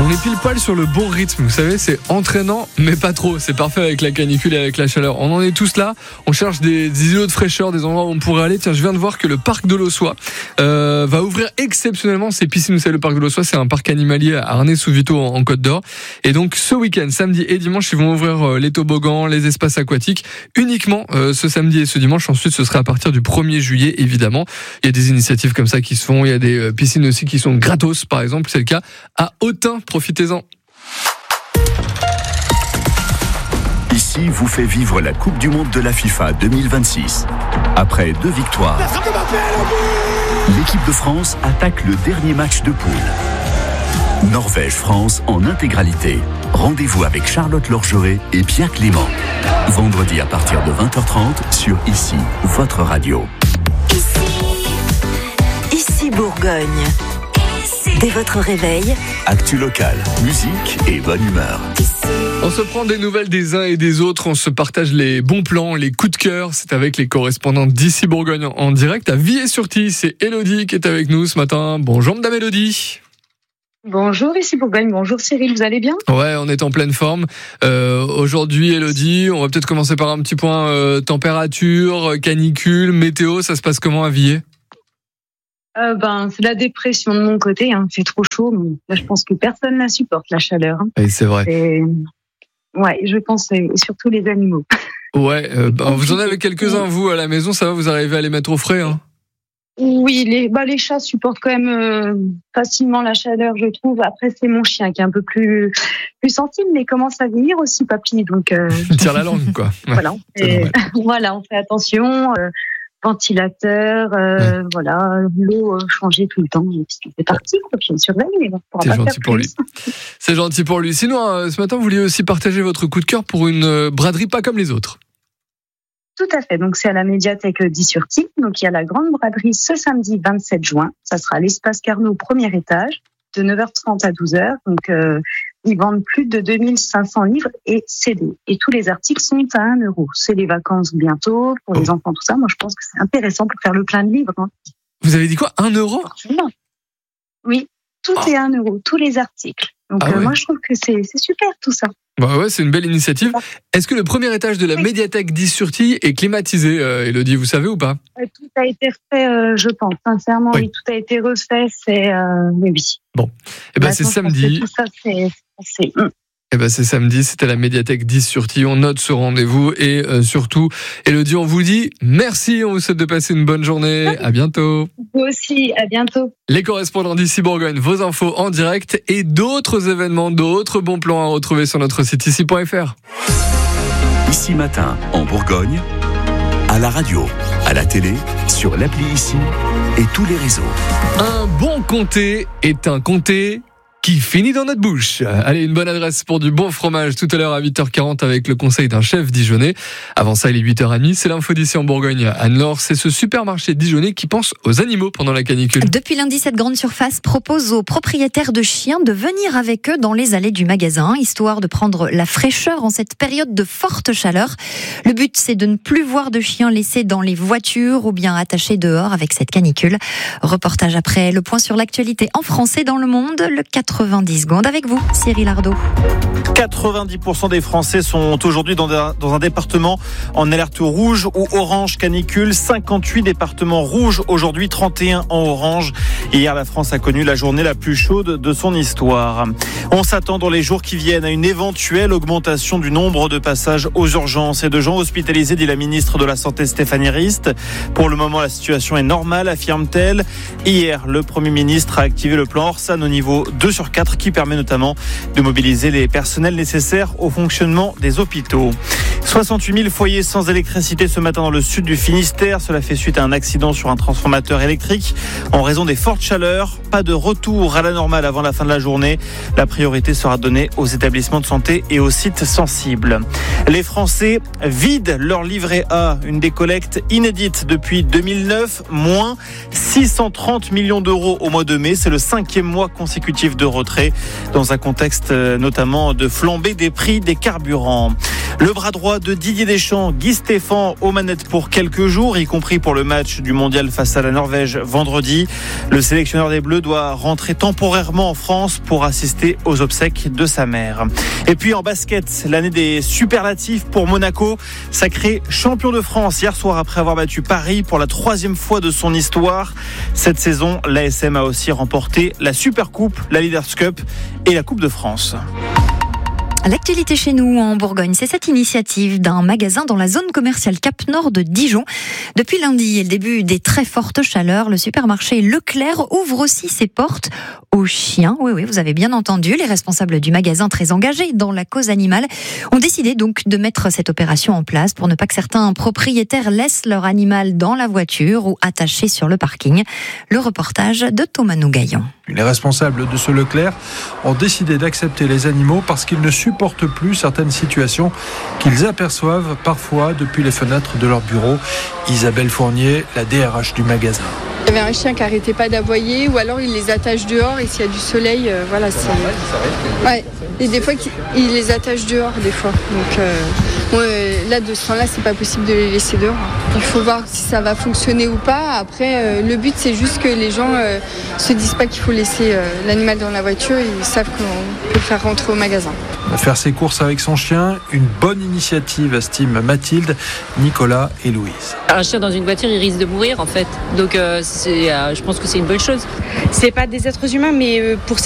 On est pile poil sur le bon rythme, vous savez, c'est entraînant mais pas trop, c'est parfait avec la canicule et avec la chaleur. On en est tous là, on cherche des îlots de fraîcheur, des endroits où on pourrait aller. Tiens, je viens de voir que le parc de l'Aussois va ouvrir exceptionnellement ses piscines. Vous savez, le parc de l'Aussois, c'est un parc animalier à Arnay-sous-Vito en Côte d'Or. Et donc ce week-end, samedi et dimanche, ils vont ouvrir les toboggans, les espaces aquatiques uniquement ce samedi et ce dimanche. Ensuite, ce sera à partir du 1er juillet, évidemment. Il y a des initiatives comme ça qui se font, il y a des piscines aussi qui sont gratos, par exemple, c'est le cas à Autun. Profitez-en. Ici vous fait vivre la Coupe du Monde de la FIFA 2026. Après 2 victoires, l'équipe de France attaque le dernier match de poule. Norvège-France en intégralité. Rendez-vous avec Charlotte Lorgeret et Pierre Clément. Vendredi à partir de 20h30 sur Ici, votre radio. Ici Bourgogne. Dès votre réveil, Actu locale, musique et bonne humeur. On se prend des nouvelles des uns et des autres, on se partage les bons plans, les coups de cœur. C'est avec les correspondants d'Ici Bourgogne en direct à Villers-sur-Tille. C'est Elodie qui est avec nous ce matin. Bonjour Madame Elodie. Bonjour Ici Bourgogne, bonjour Cyril, vous allez bien ? Ouais, on est en pleine forme. Aujourd'hui Elodie, on va peut-être commencer par un petit point température, canicule, météo. Ça se passe comment à Villers ? C'est la dépression de mon côté, hein. C'est trop chaud, mais là, je pense que personne ne supporte la chaleur. Hein. Et c'est vrai. Ouais, je pense, et surtout les animaux. Ouais, vous en avez quelques-uns, vous, à la maison, ça va, vous arrivez à les mettre au frais, hein ? Oui, les chats supportent quand même facilement la chaleur, je trouve. Après, c'est mon chien qui est un peu plus sensible, mais commence à venir aussi, papy. Donc, il tire la langue, quoi. Ouais, voilà. Voilà, on fait attention. Ventilateur, voilà, l'eau changée tout le temps. Et puis c'est parti, quoi. Puis on surveille. C'est gentil pour lui. C'est gentil pour lui. Sinon, ce matin, vous vouliez aussi partager votre coup de cœur pour une braderie pas comme les autres. Tout à fait. Donc c'est à la médiathèque d'Is-sur-Tille. Donc il y a la grande braderie ce samedi 27 juin. Ça sera à l'espace Carnot, premier étage, de 9h30 à 12h. Donc ils vendent plus de 2500 livres et CD. Et tous les articles sont à 1 €. C'est les vacances bientôt, pour les enfants, tout ça. Moi, je pense que c'est intéressant pour faire le plein de livres. Hein. Vous avez dit quoi ? 1 € ? Oui, tout est 1 €, tous les articles. Donc moi, je trouve que c'est super tout ça. Bah ouais, c'est une belle initiative. Est-ce que le premier étage de la médiathèque d'Is-sur-Tille est climatisé, Elodie, vous savez ou pas ? Tout a été refait, je pense. Sincèrement, oui, tout a été refait. Mais oui. Bon, c'est samedi. Tout ça, c'est... c'est samedi, c'est à la médiathèque d'Is-sur-Tille. On note ce rendez-vous et surtout, Elodie, on vous dit merci, on vous souhaite de passer une bonne journée. À bientôt. Vous aussi, à bientôt. Les correspondants d'Ici Bourgogne, vos infos en direct et d'autres événements, d'autres bons plans à retrouver sur notre site ici.fr. Ici matin, en Bourgogne, à la radio, à la télé, sur l'appli Ici et tous les réseaux. Un bon comté est un comté qui finit dans notre bouche. Allez, une bonne adresse pour du bon fromage tout à l'heure à 8h40 avec le conseil d'un chef dijonnais. Avant ça, il est 8h30, c'est l'info d'ici en Bourgogne. Anne-Laure, c'est ce supermarché dijonnais qui pense aux animaux pendant la canicule. Depuis lundi, cette grande surface propose aux propriétaires de chiens de venir avec eux dans les allées du magasin, histoire de prendre la fraîcheur en cette période de forte chaleur. Le but, c'est de ne plus voir de chiens laissés dans les voitures ou bien attachés dehors avec cette canicule. Reportage après, le point sur l'actualité en France et dans le monde, le 90 secondes avec vous, Cyril Ardo. 90% des Français sont aujourd'hui dans un département en alerte rouge ou orange canicule. 58 départements rouges aujourd'hui, 31 en orange. Hier, la France a connu la journée la plus chaude de son histoire. On s'attend dans les jours qui viennent à une éventuelle augmentation du nombre de passages aux urgences et de gens hospitalisés, dit la ministre de la Santé Stéphanie Rist. Pour le moment, la situation est normale, affirme-t-elle. Hier, le Premier ministre a activé le plan Orsan au niveau 2/4 qui permet notamment de mobiliser les personnels nécessaires au fonctionnement des hôpitaux. 68 000 foyers sans électricité ce matin dans le sud du Finistère. Cela fait suite à un accident sur un transformateur électrique en raison des fortes chaleurs. Pas de retour à la normale avant la fin de la journée. La priorité sera donnée aux établissements de santé et aux sites sensibles. Les Français vident leur livret A, une décollecte inédite depuis 2009, moins 630 millions d'euros au mois de mai. C'est le 5e mois consécutif de retrait dans un contexte notamment de flambée des prix des carburants. Le bras droit de Didier Deschamps, Guy Stéphane, aux manettes pour quelques jours, y compris pour le match du mondial face à la Norvège vendredi. Le sélectionneur des Bleus doit rentrer temporairement en France pour assister aux obsèques de sa mère. Et puis en basket, l'année des superlatifs pour Monaco, sacré champion de France hier soir après avoir battu Paris pour la 3e fois de son histoire. Cette saison, l'ASM a aussi remporté la Supercoupe, la Leaders Cup et la Coupe de France. L'actualité chez nous en Bourgogne, c'est cette initiative d'un magasin dans la zone commerciale Cap Nord de Dijon. Depuis lundi et le début des très fortes chaleurs, le supermarché Leclerc ouvre aussi ses portes aux chiens. Oui, vous avez bien entendu, les responsables du magasin très engagés dans la cause animale ont décidé donc de mettre cette opération en place pour ne pas que certains propriétaires laissent leur animal dans la voiture ou attaché sur le parking. Le reportage de Thomas Nougaillon. Les responsables de ce Leclerc ont décidé d'accepter les animaux parce qu'ils ne supportent plus certaines situations qu'ils aperçoivent parfois depuis les fenêtres de leur bureau. Isabelle Fournier, la DRH du magasin. Il y avait un chien qui n'arrêtait pas d'aboyer ou alors il les attache dehors et s'il y a du soleil, voilà. Ouais. Et des fois, il les attache dehors des fois. Donc là, de ce temps-là, c'est pas possible de les laisser dehors. Il faut voir si ça va fonctionner ou pas. Après, le but, c'est juste que les gens se disent pas qu'il faut laisser l'animal dans la voiture. Ils savent qu'on peut le faire rentrer au magasin. Faire ses courses avec son chien, une bonne initiative, estiment Mathilde, Nicolas et Louise. Un chien dans une voiture, il risque de mourir en fait. Donc je pense que c'est une bonne chose. C'est pas des êtres humains, mais pour